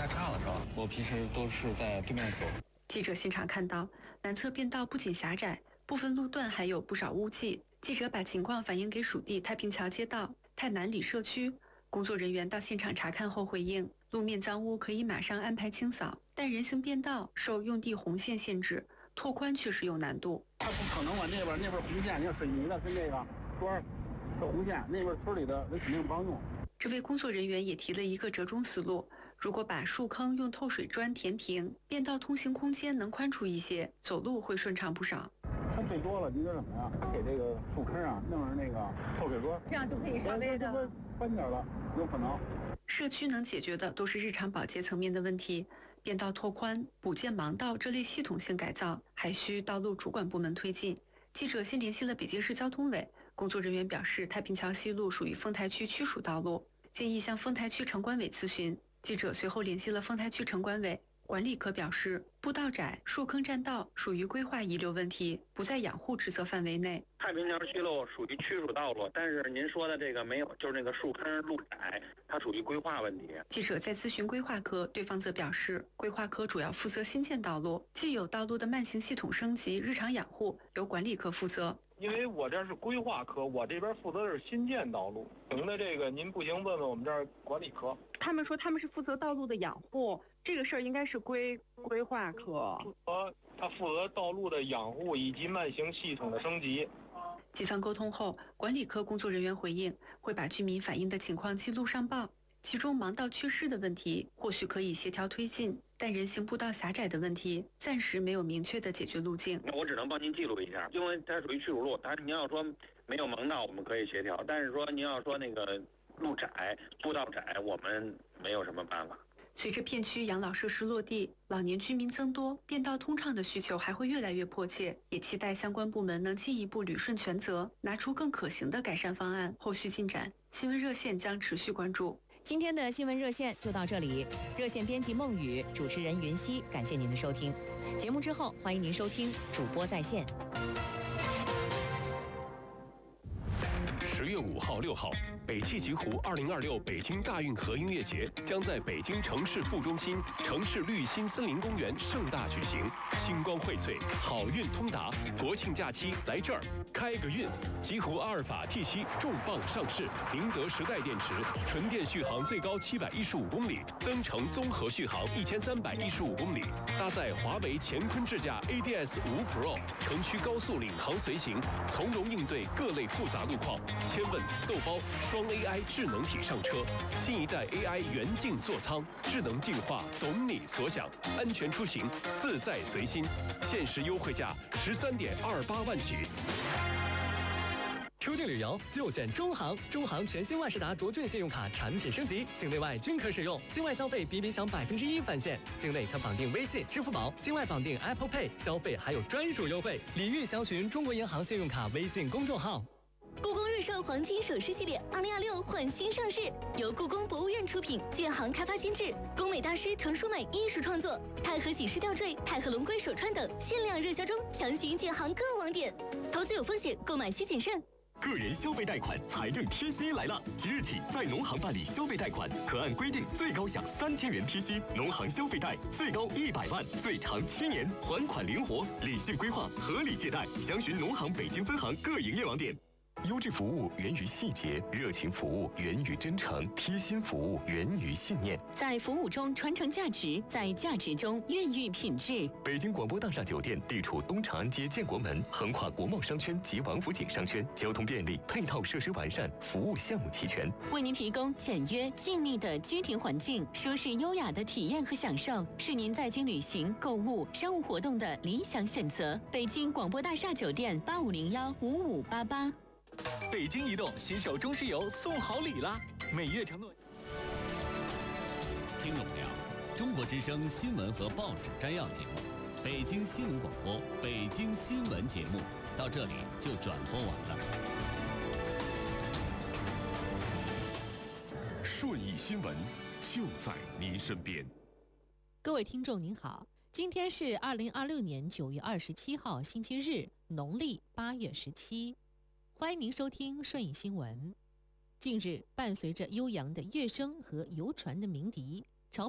太差了是吧？我平时都是在对面走。 记者现场看到，南侧便道不仅狭窄，部分路段还有不少污迹。记者把情况反映给属地太平桥街道太南里社区，工作人员到现场查看后回应，路面脏污可以马上安排清扫，但人行便道受用地红线限制，拓宽确实有难度。 他不可能往那边红线，你要水泥的跟这个砖是红线，那边村里的人肯定不让用。 这位工作人员也提了一个折中思路，如果把树坑用透水砖填平，便道通行空间能宽出一些，走路会顺畅不少。 它最多了，你说什么呀？给这个树坑啊弄上那个透水砖， 这样就可以稍微的宽点了，有可能。 社区能解决的都是日常保洁层面的问题，便道拓宽、补建盲道这类系统性改造，还需道路主管部门推进。记者先联系了北京市交通委，工作人员表示，太平桥西路属于丰台区区属道路，建议向丰台区城管委咨询。记者随后联系了丰台区城管委，管理科表示，步道窄、树坑占道属于规划遗留问题，不在养护职责范围内。 太平桥西路属于区属道路，但是您说的这个没有，就是那个树坑路窄，它属于规划问题。 记者在咨询规划科，对方则表示，规划科主要负责新建道路，既有道路的慢行系统升级、日常养护，由管理科负责。 因为我这是规划科，我这边负责的是新建道路。行的，这个您不行问问我们这儿管理科。 他们说他们是负责道路的养护，这个事儿应该是规划科。 他负责道路的养护以及慢行系统的升级。 几番沟通后，管理科工作人员回应，会把居民反映的情况记录上报。其中盲道缺失的问题或许可以协调推进，但人行步道狭窄的问题暂时没有明确的解决路径。 那我只能帮您记录一下，因为它属于区属路，您要说没有盲道，我们可以协调，但是说您要说那个路窄、步道窄，我们没有什么办法。 随着片区养老设施落地，老年居民增多，便道通畅的需求还会越来越迫切，也期待相关部门能进一步捋顺权责，拿出更可行的改善方案。后续进展，新闻热线将持续关注。 今天的新闻热线就到这里，热线编辑孟宇，主持人云溪，感谢您的收听。节目之后，欢迎您收听主播在线。 10月5号、6号，北汽极狐2026北京大运河音乐节将在北京城市副中心城市绿心森林公园盛大举行，星光荟萃，好运通达。国庆假期来这儿开个运！极狐阿尔法 T7重磅上市，宁德时代电池，纯电续航最高715公里，增程综合续航1315公里，搭载华为乾坤智驾 ADS 5 Pro， 城区高速领航随行，从容应对各类复杂路况。千问豆包双 AI 智能体上车，新一代 AI 元镜座舱，智能进化，懂你所想，安全出行，自在随心，限时优惠价13.28万起。 出境旅游就选中航，中航全新万事达卓俊信用卡产品升级，境内外均可使用，境外消费比理想1%返现，境内可绑定微信、支付宝，境外绑定 Apple Pay， 消费还有专属优惠。礼遇详询中国银行信用卡微信公众号。 故宫日寿黄金首饰系列2026焕新上市，由故宫博物院出品，建行开发监制，工美大师程淑美艺术创作，太和喜事吊坠、太和龙龟手串等限量热销中，详询建行各网点。投资有风险，购买需谨慎。 个人消费贷款财政贴息来了！即日起，在农行办理消费贷款，可按规定最高享3000元贴息。农行消费贷最高100万，最长7年，还款灵活，理性规划，合理借贷。详询农行北京分行各营业网点。优质服务源于细节，热情服务源于真诚，贴心服务源于信念。 在服务中传承价值，在价值中孕育品质。 北京广播大厦酒店地处东长安街建国门，横跨国贸商圈及王府井商圈，交通便利，配套设施完善，服务项目齐全， 为您提供简约静谧的居庭环境，舒适优雅的体验和享受，是您在京旅行、购物、商务活动的理想选择。北京广播大厦酒店85015588。 北京移动新手中石油送好礼啦！每月承诺。 听众朋友，中国之声新闻和报纸摘要节目，北京新闻广播北京新闻节目到这里就转播完了。 顺义新闻就在您身边。 各位听众您好，今天是2026年9月27号星期日，农历8月17。欢迎您收听顺义新闻。近日，伴随着悠扬的乐声和游船的鸣笛，